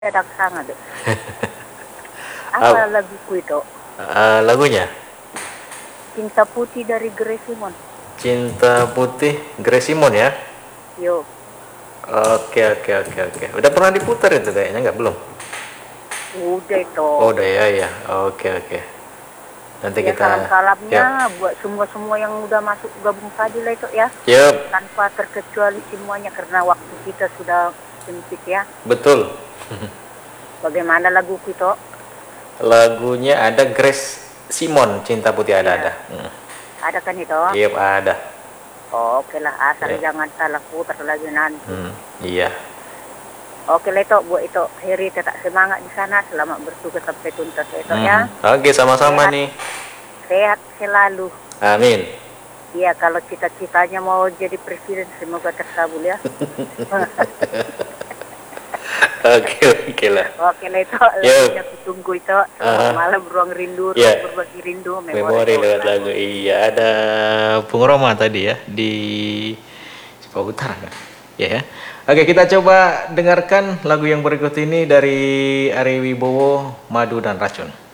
Dadak sangat deh. Ah, Apa laguku itu? lagunya Cinta Putih dari Grace Simon. Cinta Putih Grace Simon ya. Yo, Oke, oke, oke, oke. Udah pernah diputar itu kayaknya, nggak, belum? udah itu. Oh, udah ya, ya. Oke, oke. Nanti Ya kita, yuk, salam-salamnya buat semua-semua yang udah masuk gabung tadi lah itu ya. yuk, Tanpa terkecuali semuanya karena waktu kita sudah sempit ya. betul. Bagaimana laguku itu? Lagunya ada Grace Simon, Cinta Putih, ada. Iya, ada kan itu? Yep, ada. Oke lah, asal Ya. jangan salah putar lagi nanti. Iya. Oke lah itu, buat itu Heri tetap semangat di sana. Selamat bertugas sampai tuntas itu ya. Oke, sama-sama Sehat, nih. sehat selalu. Amin. Iya, kalau cita-citanya mau jadi presiden semoga terkabul ya. Oke, oke lah. Oke lah itu Yuk. lagunya aku tunggu itu. Selamat malam, ruang rindu, ruang Ya, berbagi rindu, memori memori lewat lewat lagu. lagu. Iya, ada Bung Roma tadi ya di Jawa Utara kan? Ya, ya. Oke, kita coba dengarkan lagu yang berikut ini dari Ari Wibowo, Madu dan Racun.